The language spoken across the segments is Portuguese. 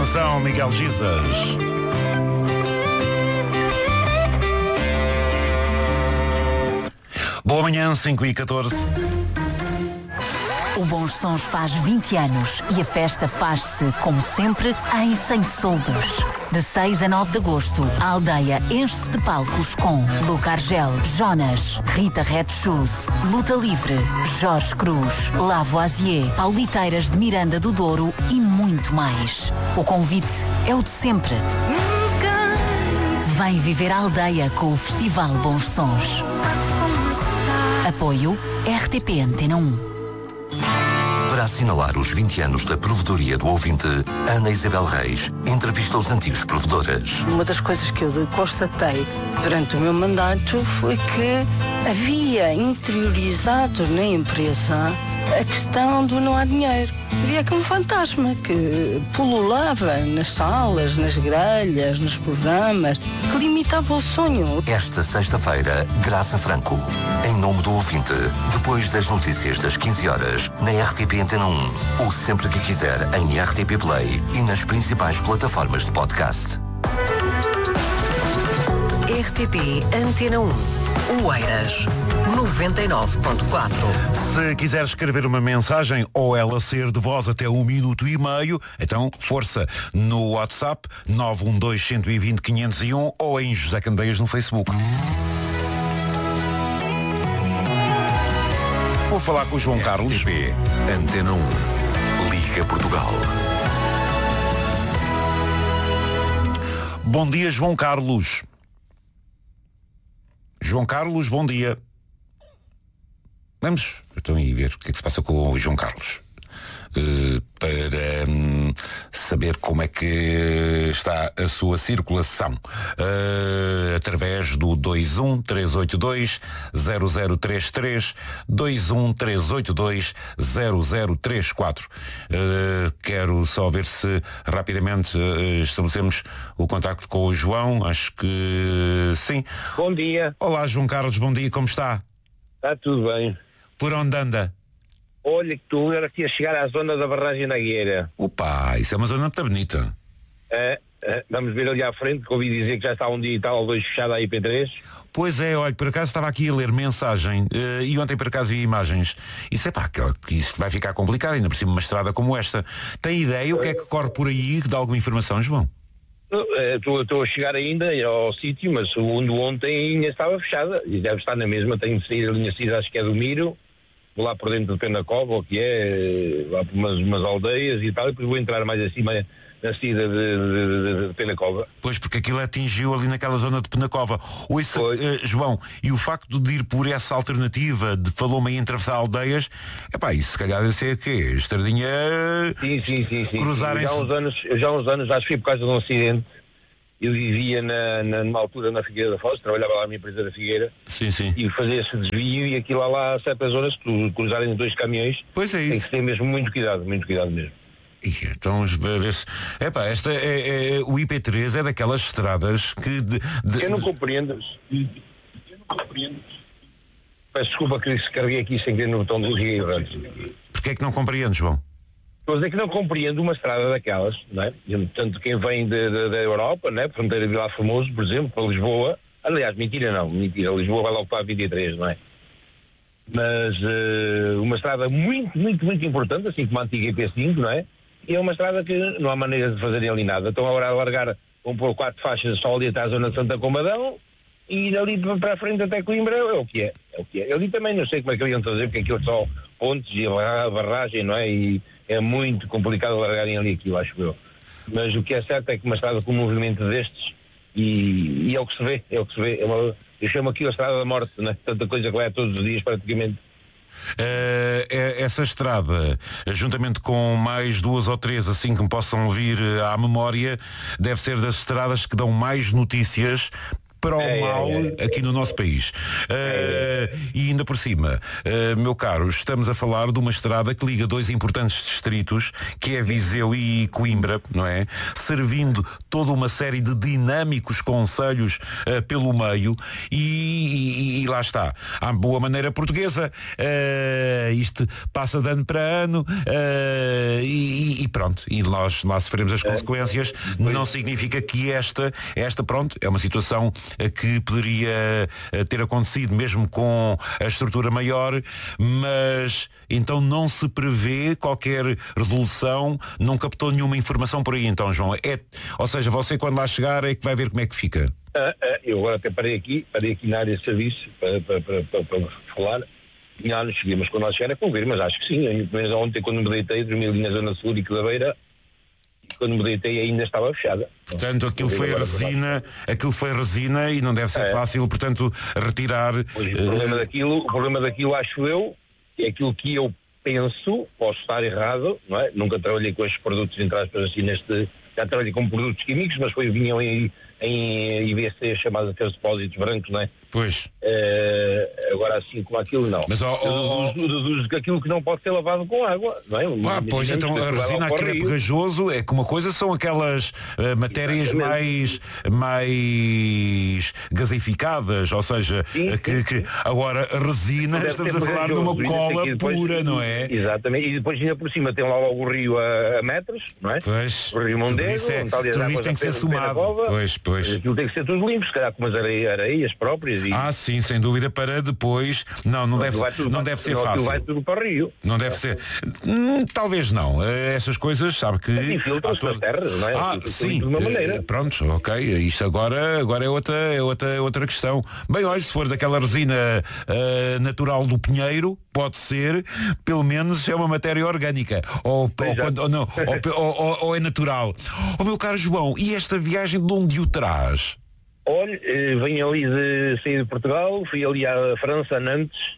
Atenção, Miguel Gisas. Boa manhã, 5h14. O Bons Sons faz 20 anos e a festa faz-se, como sempre, em Sem Soldos. De 6 a 9 de agosto, a aldeia enche-se de palcos com Luca Argel, Jonas, Rita Red Shoes, Luta Livre, Jorge Cruz, Lavoisier, Pauliteiras de Miranda do Douro e muito mais. O convite é o de sempre. Vem viver a aldeia com o Festival Bons Sons. Apoio RTP Antena 1. Para assinalar os 20 anos da provedoria do ouvinte, Ana Isabel Reis entrevista os antigos provedoras. Uma das coisas que eu constatei durante o meu mandato foi que havia interiorizado na empresa a questão do não há dinheiro. Havia aquele fantasma que pululava nas salas, nas grelhas, nos programas, que limitava o sonho. Esta sexta-feira, Graça Franco, em nome do ouvinte, depois das notícias das 15 horas, na RTP Antena 1, ou sempre que quiser em RTP Play e nas principais plataformas de podcast. RTP Antena 1. Oeiras 99.4. Se quiser escrever uma mensagem ou ela ser de voz até 1 minuto e meio, então força no WhatsApp 912-120-501 ou em José Candeias no Facebook. Vou falar com o João Carlos. RTP Antena 1, Liga Portugal. Bom dia, João Carlos. João Carlos, bom dia. Vamos então ir ver o que é que se passa com o João Carlos. Para saber como é que está a sua circulação através do 213820033 213820034. Quero só ver se rapidamente estabelecemos o contacto com o João. Acho que sim. Bom dia. Olá, João Carlos, bom dia, como está? Está tudo bem. Por onde anda? Olha que tu era aqui a chegar à zona da barragem da Gueira. Opa, isso é uma zona muito bonita. Vamos ver ali à frente, que ouvi dizer que já está um dia e tal ou dois fechado a IP3. Pois é, olha, por acaso estava aqui a ler mensagem e ontem por acaso vi imagens. Isso é pá, que isto vai ficar complicado, ainda por cima uma estrada como esta. Tem ideia o que é que corre por aí? Dá alguma informação, João? Estou a chegar ainda ao sítio, mas o ontem ainda estava fechada e deve estar na mesma. Tenho de sair a linha 6, acho que é do Miro. Vou lá por dentro de Penacova, o que é, lá por umas aldeias e tal, e depois vou entrar mais acima na saída de Penacova. Pois, porque aquilo atingiu ali naquela zona de Penacova. Ouça, João, e o facto de ir por essa alternativa, falou-me em atravessar aldeias, epá, isso se calhar deve ser o quê? Estradinha... Sim. Cruzarem... Já há uns anos, acho que foi por causa de um acidente. Eu vivia numa altura na Figueira da Foz, trabalhava lá na minha empresa da Figueira. Sim. E fazia esse desvio e aquilo lá há certas zonas que cruzarem dois caminhões. Pois é isso. Tem que ter mesmo muito cuidado mesmo. Então vamos ver se... Epá, esta o IP3 é daquelas estradas que... Eu não compreendo. Peço desculpa que se carreguei aqui sem querer no botão do Rio. Porquê é que não compreende, João? Estou a dizer que não compreendo uma estrada daquelas, não é? Portanto, quem vem da Europa, não é? Fronteira de Vila Formoso, por exemplo, para Lisboa. Aliás, mentira, Lisboa vai logo para a 23, não é? Mas uma estrada muito importante, assim como a antiga IP5, não é? E é uma estrada que não há maneira de fazerem ali nada. Estão agora a largar, vão pôr 4 faixas só ali até a zona de Santa Combadão e dali para a frente até Coimbra é o que é. Eu ali também não sei como é que iam fazer, porque aquilo é só pontes e a barragem, não é? E é muito complicado largarem ali aquilo, acho eu. Mas o que é certo é que uma estrada com um movimento destes, e é o que se vê. Eu chamo aquilo a estrada da morte, não é? Tanta coisa que vai a todos os dias praticamente. Essa estrada, juntamente com mais 2 ou 3 assim que me possam vir à memória, deve ser das estradas que dão mais notícias para o mal aqui no nosso país. E ainda por cima, meu caro, estamos a falar de uma estrada que liga 2 importantes distritos, que é Viseu e Coimbra, não é? Servindo toda uma série de dinâmicos concelhos pelo meio e lá está. À boa maneira portuguesa, isto passa de ano para ano e pronto, e nós lá sofremos as consequências. Não significa que esta, pronto, é uma situação que poderia ter acontecido mesmo com a estrutura maior, mas então não se prevê qualquer resolução, não captou nenhuma informação por aí então, João. Ou seja, você quando lá chegar é que vai ver como é que fica. Eu agora até parei aqui na área de serviço para falar. Já não cheguei, mas quando lá chegar é com ver, mas acho que sim. Eu, pelo menos ontem, quando me deitei, dormi ali na Zona Sul e que da Beira, e quando me deitei ainda estava fechada. Portanto, aquilo foi resina e não deve ser fácil, portanto, retirar. Pois, o problema daquilo, acho eu, é aquilo que eu penso, posso estar errado, não é? Nunca trabalhei com estes produtos, entre aspas, assim, já trabalhei com produtos químicos, mas vinham em IBC, chamados aqueles depósitos brancos, não é? Pois. Agora assim como aquilo não. Mas aquilo que não pode ser lavado com água, não é? Pois então a resina, aquilo é pegajoso, é que uma coisa são aquelas matérias mais gaseificadas, ou seja, que agora a resina, estamos a falar de uma cola pura, não é? Exatamente, e depois ainda por cima tem lá logo o rio a metros, não é? Pois. O rio Mondego, tudo isso tem que ser somado. Pois. Aquilo tem que ser tudo limpo, se calhar com umas areias próprias. Sim, sem dúvida, para depois. Não deve ser fácil. Vai tudo para o rio. Não deve ser. Talvez não. Essas coisas, sabe que. Infiltram-se nas terras, não é? Sim. De uma maneira. Pronto, ok. Isto agora é outra questão. Bem, olha, se for daquela resina natural do pinheiro, pode ser, pelo menos é uma matéria orgânica. Ou é natural. Meu caro João, e esta viagem de onde o traz? Olha, venho ali de sair de Portugal, fui ali à França, a Nantes,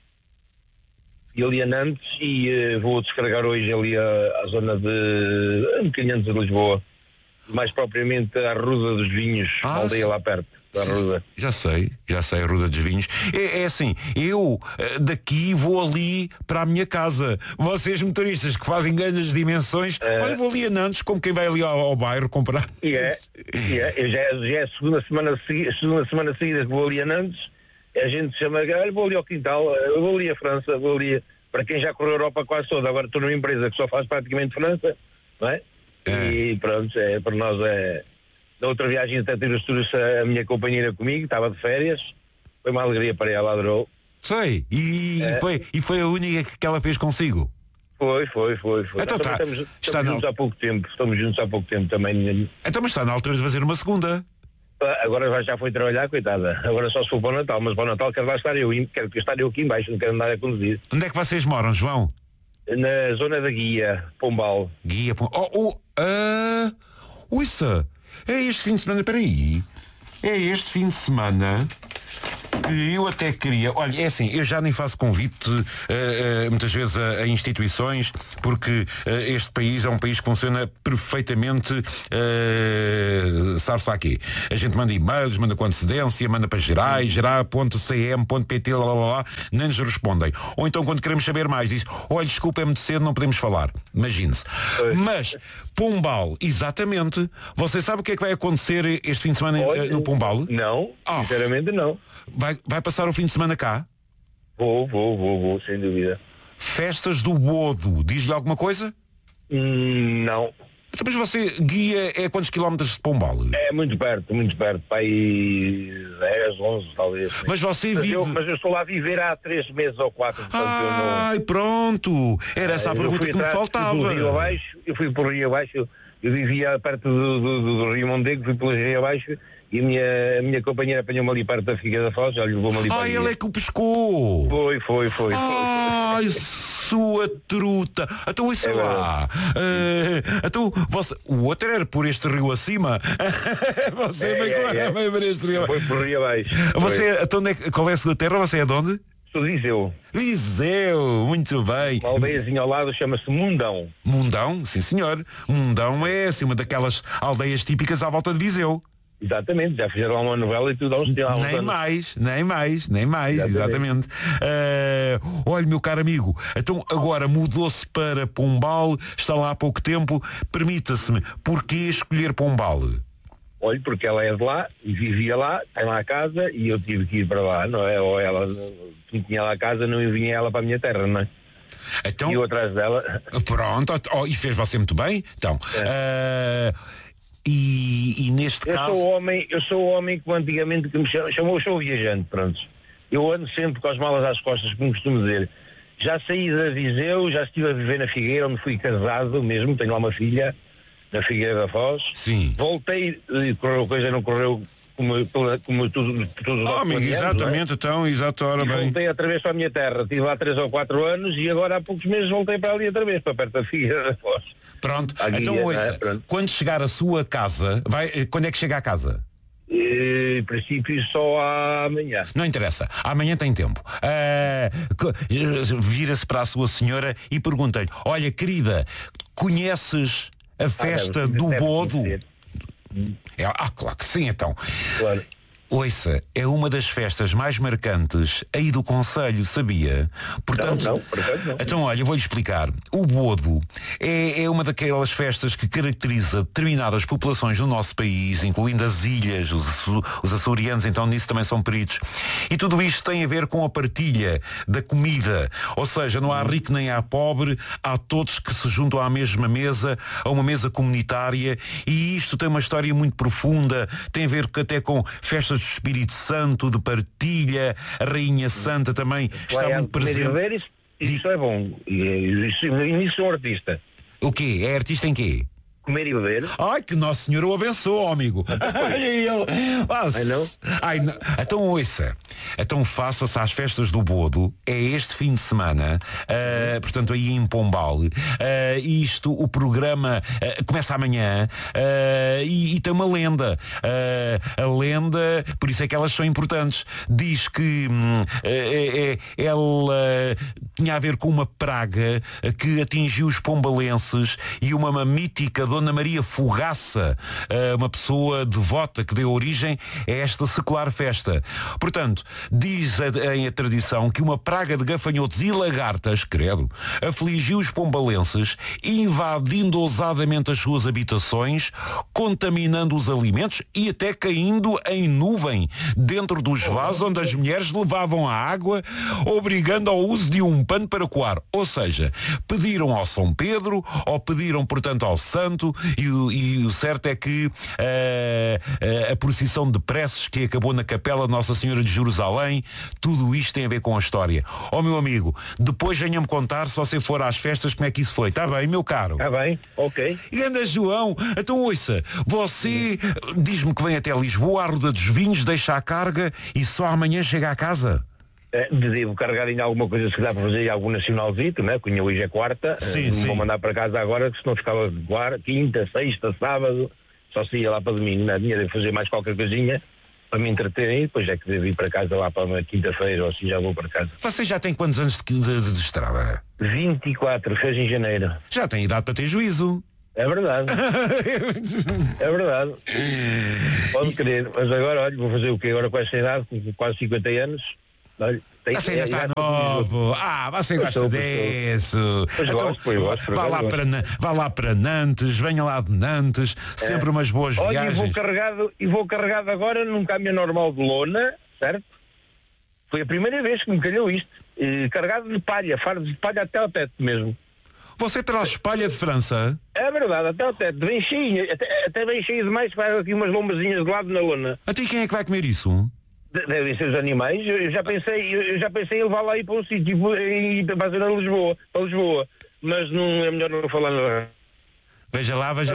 e vou descarregar hoje ali à zona de um bocadinho antes de Lisboa, mais propriamente à Ruda dos Vinhos, uma aldeia lá perto. Já sei, a Ruda dos Vinhos. É assim, eu daqui vou ali para a minha casa. Vocês motoristas que fazem grandes dimensões, olha, vou ali a Nantes, como quem vai ali ao bairro comprar. Eu já é a segunda semana seguida que vou ali a Nantes, a gente chama, vou ali ao quintal, vou ali a França, vou ali, para quem já correu a Europa quase toda, agora estou numa empresa que só faz praticamente França, não é? E pronto, para nós é... Da outra viagem até trouxe a minha companheira comigo, estava de férias, foi uma alegria para ela, adorou. Foi? E foi a única que ela fez consigo? Foi. Então estamos juntos há pouco tempo também. Então, mas está na altura de fazer uma segunda. Agora já foi trabalhar, coitada. Agora só se for para o Natal, mas para o Natal quero lá estar quero estar eu aqui em baixo, não quero andar a conduzir. Onde é que vocês moram, João? Na zona da Guia, Pombal. Uissa! É este fim de semana, peraí. É este fim de semana que eu até queria. Olha, é assim, eu já nem faço convite muitas vezes a instituições, porque este país é um país que funciona perfeitamente, sabe-se lá aqui. A gente manda e-mails, manda com antecedência, manda para geral.cm.pt, nem nos respondem. Ou então quando queremos saber mais, diz, olha, desculpa, é muito cedo, não podemos falar. Imagine-se. Mas Pombal, exatamente. Você sabe o que é que vai acontecer este fim de semana no Pombal? Não, sinceramente não. Vai passar o fim de semana cá? Vou, sem dúvida. Festas do Bodo, diz-lhe alguma coisa? Não. Então, mas você guia quantos quilómetros de Pombal? É muito perto, para aí 10, 11 talvez. Mas você vive... Mas eu estou lá a viver há 3 meses ou 4. Pronto! Era essa a pergunta que me faltava. Eu fui por Rio Abaixo, eu vivia perto do Rio Mondego, fui pelo Rio Abaixo e a minha companheira apanhou-me ali perto da Figueira da Foz, já levou-me ali para ele é que o pescou! Foi. Sua truta! Então isso lá! Então, o outro era por este rio acima? Você veio por este rio abaixo. Foi por Rio Abaixo. Então, qual é a sua terra? Você é de onde? Sou de Viseu. Viseu, muito bem. Uma aldeiazinha ao lado chama-se Mundão. Mundão? Sim, senhor. Mundão é assim uma daquelas aldeias típicas à volta de Viseu. Exatamente, já fizeram uma novela e tudo há uns Nem mais, exatamente. Olha, meu caro amigo, então agora mudou-se para Pombal, está lá há pouco tempo, permita-se-me, porquê escolher Pombal? Olha, porque ela é de lá e vivia lá, tem lá a casa e eu tive que ir para lá, não é? Ou ela tinha lá a casa, não vinha ela para a minha terra, não é? Então, e eu atrás dela. Pronto, e fez você muito bem. Então, e neste caso... Eu sou o homem que antigamente que me chamou, sou viajante, pronto. Eu ando sempre com as malas às costas, como costumo dizer. Já saí da Viseu, já estive a viver na Figueira, onde fui casado mesmo, tenho lá uma filha, na Figueira da Foz. Sim. Voltei, a coisa não correu como tudo amigo, exatamente, então, exato, ora bem. Voltei outra vez para a minha terra, estive lá 3 ou 4 anos e agora há poucos meses voltei para ali outra vez, para perto da Figueira da Foz. Pronto, então ouça, quando chegar a sua casa, quando é que chega à casa? Em princípio só amanhã. Não interessa, amanhã tem tempo. Vira-se para a sua senhora e pergunta-lhe: olha, querida, conheces a festa do Bodo? Claro que sim, então. Claro. Ouça, é uma das festas mais marcantes aí do concelho, sabia? Portanto, não. Então, olha, vou-lhe explicar. O Bodo é uma daquelas festas que caracteriza determinadas populações do nosso país, incluindo as ilhas, os açorianos, então nisso também são peritos. E tudo isto tem a ver com a partilha da comida. Ou seja, não há rico nem há pobre, há todos que se juntam à mesma mesa, a uma mesa comunitária, e isto tem uma história muito profunda, tem a ver até com festas do Espírito Santo, de partilha, a Rainha Santa também está muito presente. Isso é bom. E nisso sou artista. O quê? É artista em quê? Comer e beber. Ai, que Nosso Senhor o abençoe, amigo. Não. Então ouça. Então faça-se às festas do Bodo. É este fim de semana. Portanto, aí em Pombal. O programa começa amanhã. E tem uma lenda. A lenda, por isso é que elas são importantes. Diz que ela tinha a ver com uma praga que atingiu os pombalenses e uma mítica Dona Maria Fogaça, uma pessoa devota que deu origem a esta secular festa. Portanto, diz a tradição que uma praga de gafanhotos e lagartas, credo, afligiu os pombalenses, invadindo ousadamente as suas habitações, contaminando os alimentos e até caindo em nuvem dentro dos vasos onde as mulheres levavam a água, obrigando ao uso de um pano para coar. Ou seja, pediram ao São Pedro, ou pediram, portanto, ao Santo, e o certo é que a procissão de preces que acabou na capela de Nossa Senhora de Jerusalém, tudo isto tem a ver com a história. Meu amigo, depois venha-me contar, se você for às festas, como é que isso foi. Está bem, meu caro? Está bem, ok. E anda, João, então ouça, você diz-me que vem até Lisboa à Ruda dos Vinhos, deixa a carga e só amanhã chega à casa? Devo carregar ainda alguma coisa, se dá para fazer algum nacionalzito, né? Cunha hoje é quarta, sim. Vou mandar para casa agora, que senão ficava quinta, sexta, sábado, só se ia lá para domingo, né? Tinha de fazer mais qualquer coisinha para me entreterem, depois é que devo ir para casa lá para uma quinta-feira ou assim já vou para casa. Você já tem quantos anos de estrada? 24, fez em janeiro. Já tem idade para ter juízo. É verdade. É verdade. Pode crer, mas agora, olha, vou fazer o quê? Agora com esta idade, com quase 50 anos, olha, você ainda está novo. Você gosta disso. Gosto. Vá lá para Nantes, venha lá de Nantes, sempre umas boas viagens. E vou carregado agora num caminhão normal de lona, certo? Foi a primeira vez que me calhou isto. Carregado de palha, fardo de palha até ao teto mesmo. Você traz palha de França? É verdade, até ao teto, bem cheio, até bem cheio demais, faz aqui umas lombazinhas de lado na lona. Até quem é que vai comer isso? Devem ser os animais. Eu já pensei em levar lá e para um sítio e para a zona de Lisboa, mas não é melhor não falar nada. Veja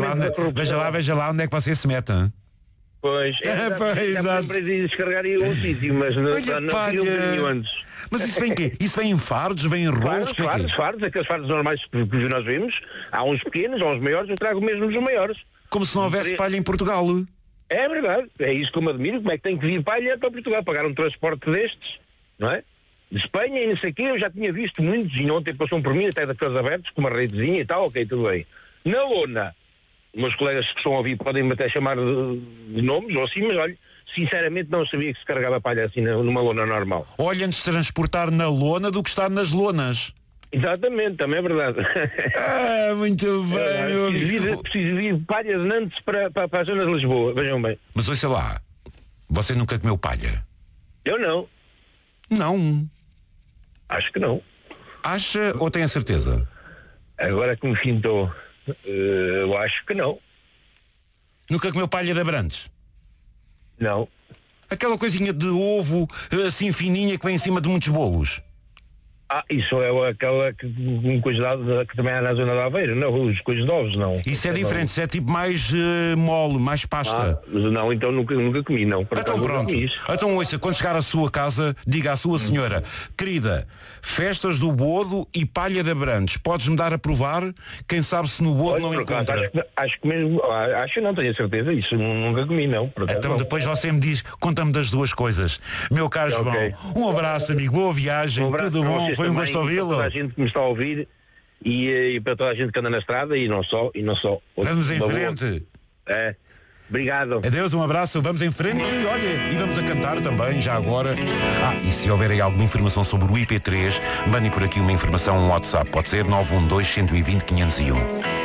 lá onde é que você se mete, hein? Pois, já para descarregar aí um sítio, mas não queria nenhum antes. Mas isso vem quê? Isso vem em fardos, vem em rolos? Fardos, aqueles fardos normais que nós vimos. Há uns pequenos, há uns maiores, eu trago mesmo os maiores. Como se não houvesse palha em Portugal. É verdade, é isso que eu me admiro, como é que tem que vir palha para Portugal, pagar um transporte destes, não é? De Espanha e não sei o quê, eu já tinha visto muitos, e ontem passam por mim, até daqueles abertos, com uma redezinha e tal, ok, tudo bem. Na lona, meus colegas que estão a ouvir podem-me até chamar de nomes ou assim, mas olha, sinceramente não sabia que se carregava palha assim numa lona normal. Olha, antes de transportar na lona do que estar nas lonas. Exatamente, também é verdade. Muito bem, meu amigo. Preciso vir palha de Nantes para a zona de Lisboa, vejam bem. Mas ouça lá, você nunca comeu palha? Eu não. Não. Acho que não. Acha ou tem a certeza? Agora que me fintou, eu acho que não. Nunca comeu palha de Abrantes? Não. Aquela coisinha de ovo, assim fininha, que vem em cima de muitos bolos. Isso é aquela que também há na zona de Aveiro, não, os coisas de ovos, não. Isso é diferente, isso é tipo mais mole, mais pasta. Não, então nunca comi, não. Então pronto, então ouça, quando chegar à sua casa, diga à sua senhora, querida, festas do Bodo e palha de Abrantes, podes-me dar a provar? Quem sabe se no Bodo não encontra. Acho que mesmo, não tenho a certeza, isso nunca comi, não. Então depois você me diz, conta-me das duas coisas. Meu caro João, um abraço, amigo, boa viagem, tudo bom, foi um gosto ouvi-lo. Para toda a gente que me está a ouvir e para toda a gente que anda na estrada e não só. Vamos em frente. Obrigado. Adeus, um abraço, vamos em frente, olha, e vamos a cantar também, já agora. E se houver aí alguma informação sobre o IP3, mandem por aqui uma informação, um WhatsApp, pode ser 912 120 501.